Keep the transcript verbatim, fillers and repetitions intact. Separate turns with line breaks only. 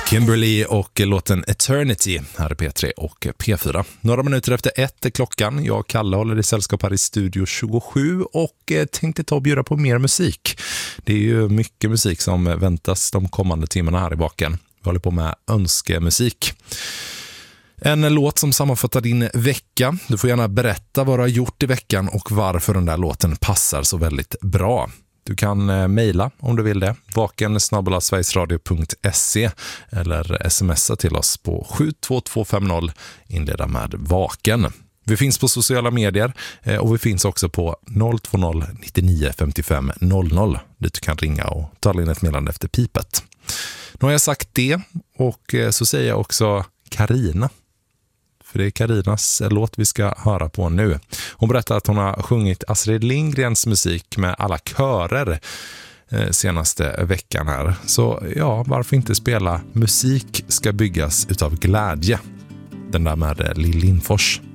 Kimberly och låten Eternity här i P tre och P fyra. Några minuter efter ett är klockan. Jag och Kalle håller i sällskap här i Studio tjugosju och tänkte ta och bjuda på mer musik. Det är ju mycket musik som väntas de kommande timmarna här i Vaken. Vi håller på med önskemusik. En låt som sammanfattar din vecka. Du får gärna berätta vad du har gjort i veckan och varför den där låten passar så väldigt bra. Du kan eh, mejla om du vill det. vaken snabel-a sverigesradio punkt se eller smsa till oss på sju två två fem noll, inleda med vaken. Vi finns på sociala medier eh, och vi finns också på noll två noll nittionio femtiofem noll noll dit du kan ringa och ta in ett meddelande efter pipet. Nu har jag sagt det och eh, så säger jag också Carina. För det är Karinas låt vi ska höra på nu. Hon berättar att hon har sjungit Astrid Lindgrens musik med alla körer eh, senaste veckan här. Så ja, varför inte spela Musik ska byggas utav glädje? Den där med Lill Lindfors.